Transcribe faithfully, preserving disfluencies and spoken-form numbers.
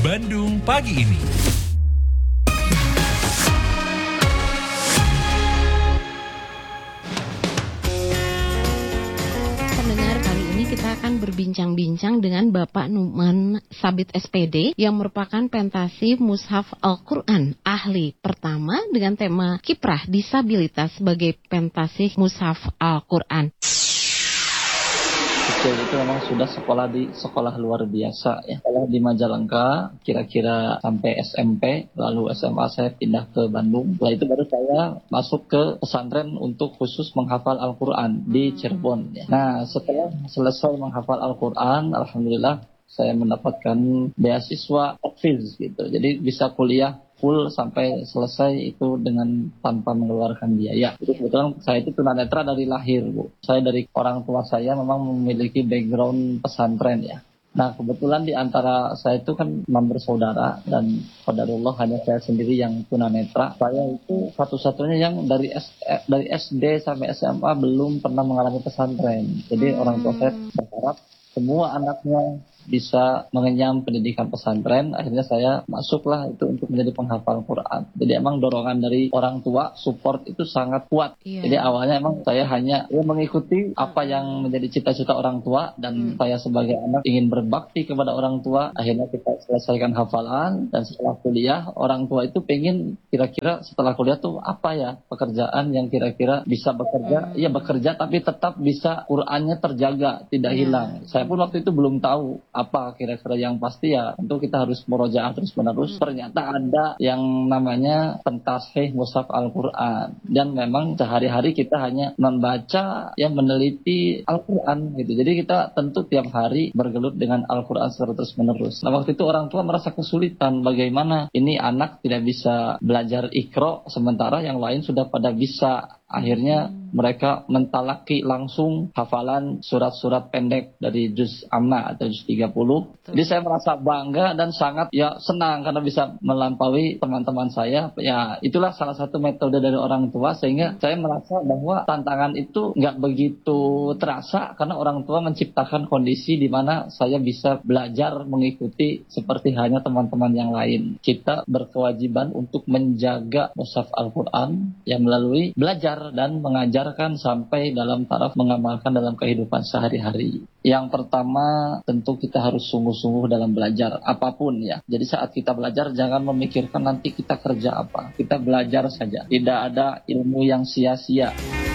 Bandung Pagi Ini. Pendengar, kali ini kita akan berbincang-bincang dengan Bapak Numan Sabit S P D yang merupakan pentasi Mushaf Al-Quran ahli pertama dengan tema kiprah disabilitas sebagai pentasi Mushaf Al-Quran. Kecil itu memang sudah sekolah di sekolah luar biasa ya. Sekolah di Majalengka kira-kira sampai S M P, lalu S M A saya pindah ke Bandung. Setelah itu baru saya masuk ke pesantren untuk khusus menghafal Al-Quran di Cirebon ya. Nah, setelah selesai menghafal Al-Quran, alhamdulillah saya mendapatkan beasiswa Hafiz gitu. Jadi bisa kuliah full sampai selesai itu dengan tanpa mengeluarkan biaya. Itu kebetulan saya itu tunanetra dari lahir, Bu. Saya dari orang tua saya memang memiliki background pesantren ya. Nah, kebetulan di antara saya itu kan enam bersaudara dan qadarullah hanya saya sendiri yang tunanetra. Saya itu satu-satunya yang dari S, dari S D sampai S M A belum pernah mengalami pesantren. Jadi hmm. orang tua saya berharap semua anaknya bisa mengenyam pendidikan pesantren. Akhirnya saya masuklah itu untuk menjadi penghafal Quran. Jadi emang dorongan dari orang tua support itu sangat kuat. Iya. Jadi awalnya emang saya hanya ya, mengikuti apa yang menjadi cita-cita orang tua. Dan hmm. saya sebagai anak ingin berbakti kepada orang tua. Akhirnya kita selesaikan hafalan. Dan setelah kuliah, orang tua itu pengen kira-kira setelah kuliah tuh apa ya pekerjaan yang kira-kira bisa bekerja. Hmm. Ya bekerja tapi tetap bisa Qurannya terjaga, tidak yeah. hilang. Saya pun waktu itu belum tahu apa kira-kira yang pasti ya tentu kita harus murojaah terus menerus. Hmm. Ternyata ada yang namanya pentashih mushaf Al-Quran dan memang sehari-hari kita hanya membaca yang meneliti Al-Quran gitu. Jadi kita tentu tiap hari bergelut dengan Al-Quran secara terus menerus. Nah waktu itu orang tua merasa kesulitan bagaimana ini anak tidak bisa belajar Iqra sementara yang lain sudah pada bisa. Akhirnya mereka mentalaki langsung hafalan surat-surat pendek dari juz amma atau juz tiga puluh. Jadi saya merasa bangga dan sangat ya senang karena bisa melampaui teman-teman saya. Ya itulah salah satu metode dari orang tua sehingga saya merasa bahwa tantangan itu nggak begitu terasa karena orang tua menciptakan kondisi di mana saya bisa belajar mengikuti seperti hanya teman-teman yang lain. Kita berkewajiban untuk menjaga mushaf Al-Quran yang melalui belajar dan mengajarkan sampai dalam taraf mengamalkan dalam kehidupan sehari-hari. Yang pertama tentu kita harus sungguh-sungguh dalam belajar apapun ya. Jadi saat kita belajar jangan memikirkan nanti kita kerja apa. Kita belajar saja. Tidak ada ilmu yang sia-sia.